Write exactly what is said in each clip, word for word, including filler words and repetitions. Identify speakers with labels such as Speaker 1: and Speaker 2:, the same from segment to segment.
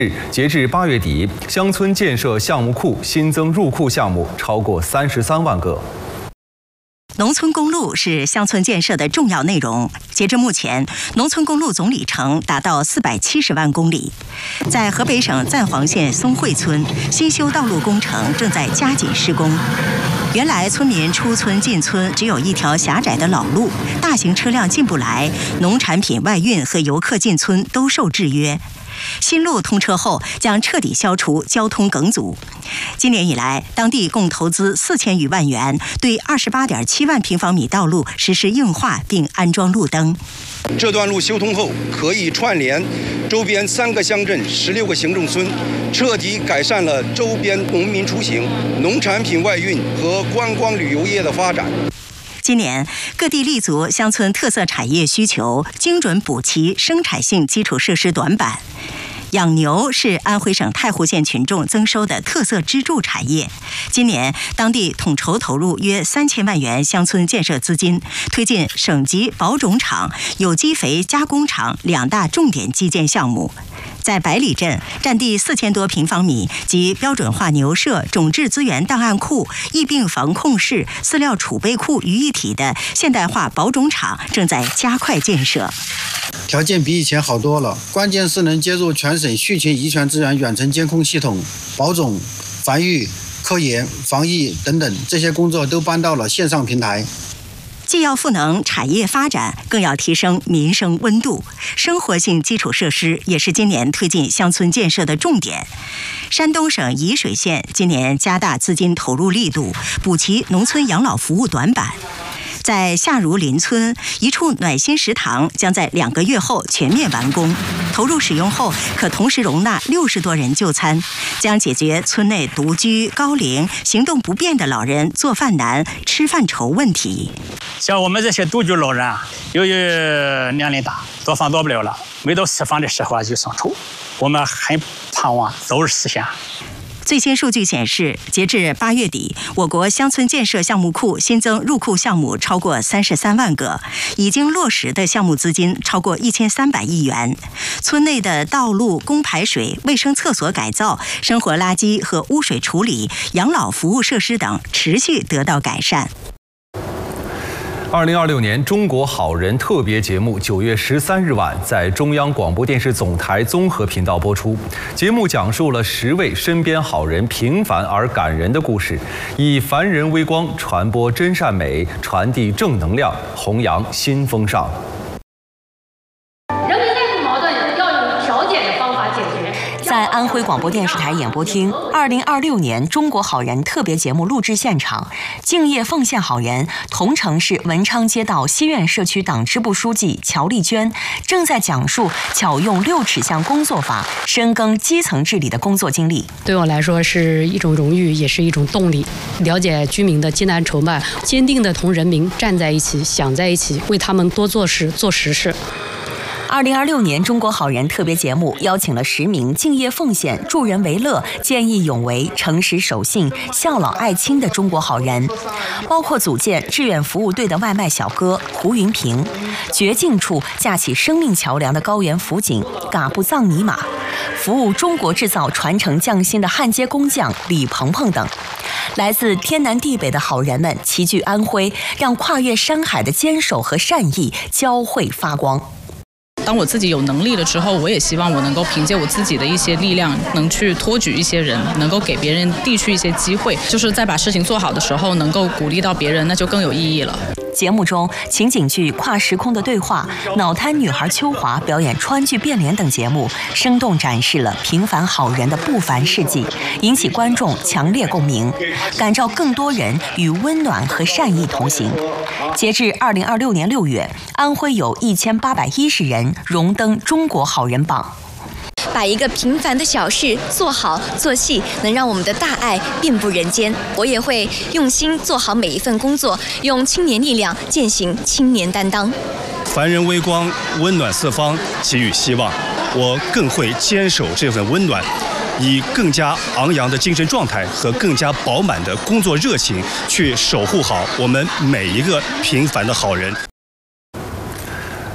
Speaker 1: 截至八月底，乡村建设项目库新增入库项目超过三十三万个。
Speaker 2: 农村公路是乡村建设的重要内容。截至目前，农村公路总里程达到四百七十万公里。在河北省赞皇县松汇村，新修道路工程正在加紧施工。原来村民出村进村只有一条狭窄的老路，大型车辆进不来，农产品外运和游客进村都受制约。新路通车后，将彻底消除交通梗阻。今年以来，当地共投资四千余万元，对二十八点七万平方米道路实施硬化并安装路灯。
Speaker 3: 这段路修通后，可以串联周边三个乡镇、十六个行政村，彻底改善了周边农民出行、农产品外运和观光旅游业的发展。
Speaker 2: 今年，各地立足乡村特色产业需求，精准补齐生产性基础设施短板。养牛是安徽省太湖县群众增收的特色支柱产业。今年，当地统筹投入约三千万元乡村建设资金，推进省级保种厂、有机肥加工厂两大重点基建项目。在百里镇，占地四千多平方米及标准化牛舍、种质资源档案库、疫病防控室、饲料储备库于一体的现代化保种厂正在加快建设。
Speaker 4: 条件比以前好多了，关键是能接入全省畜禽遗传资源远程监控系统，保种、繁育、科研、防疫等等这些工作都搬到了线上平台。
Speaker 2: 既要赋能产业发展，更要提升民生温度。生活性基础设施也是今年推进乡村建设的重点。山东省沂水县今年加大资金投入力度，补齐农村养老服务短板。在夏如林村，一处暖心食堂将在两个月后全面完工。投入使用后，可同时容纳六十多人就餐，将解决村内独居、高龄、行动不便的老人做饭难、吃饭愁问题。
Speaker 5: 像我们这些独居老人啊，由于年龄大，做饭做不了了，每到吃饭的时候啊就生愁。我们很盼望早日实现。
Speaker 2: 最新数据显示，截至八月底，我国乡村建设项目库新增入库项目超过三十三万个，已经落实的项目资金超过一千三百亿元。村内的道路、供排水、卫生厕所改造、生活垃圾和污水处理、养老服务设施等持续得到改善。
Speaker 1: 二零二六年中国好人特别节目九月十三日晚在中央广播电视总台综合频道播出。节目讲述了十位身边好人平凡而感人的故事，以凡人为光，传播真善美，传递正能量，弘扬新风尚。
Speaker 6: 人民内部矛盾要用调解的方法解决。
Speaker 7: 在安徽广播电视台演播厅，二零二六年中国好人特别节目录制现场，敬业奉献好人桐城市文昌街道西苑社区党支部书记乔丽娟正在讲述巧用六尺巷工作法深耕基层治理的工作经历。
Speaker 8: 对我来说是一种荣誉，也是一种动力。了解居民的艰难愁慢，坚定地同人民站在一起，想在一起，为他们多做事，做实事。
Speaker 7: 二零二六年中国好人特别节目邀请了十名敬业奉献、助人为乐、见义勇为、诚实守信、孝老爱亲的中国好人，包括组建志愿服务队的外卖小哥胡云平，绝境处架起生命桥梁的高原辅警嘎布藏尼玛，服务中国制造传承匠心的焊接工匠李鹏鹏等。来自天南地北的好人们齐聚安徽，让跨越山海的坚守和善意交汇发光。
Speaker 9: 当我自己有能力了之后，我也希望我能够凭借我自己的一些力量，能去托举一些人，能够给别人递去一些机会，就是在把事情做好的时候，能够鼓励到别人，那就更有意义了。
Speaker 7: 节目中，情景剧《跨时空的对话》、脑瘫女孩秋华表演川剧变脸等节目，生动展示了平凡好人的不凡事迹，引起观众强烈共鸣，感召更多人与温暖和善意同行。截至二零二六年六月，安徽有一千八百一十人荣登中国好人榜。
Speaker 10: 把一个平凡的小事做好做细，能让我们的大爱遍布人间。我也会用心做好每一份工作，用青年力量践行青年担当。
Speaker 11: 凡人微光，温暖四方，给予希望。我更会坚守这份温暖，以更加昂扬的精神状态和更加饱满的工作热情，去守护好我们每一个平凡的好人。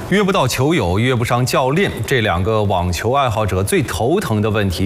Speaker 1: 约不到球友，约不上教练，这两个网球爱好者最头疼的问题。